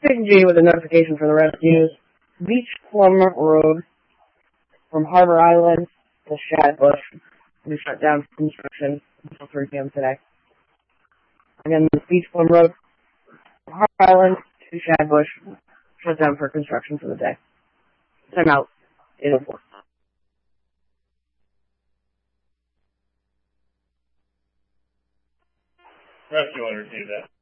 Station G with a notification for the rescues. Beach Plum Road from Harbor Island to Shadbush will be shut down for construction until 3 p.m. today. Again, the Beach Plum Road from Harbor Island to Shadbush shut down for construction for the day. Time out, 8:04. Rescue will receive that.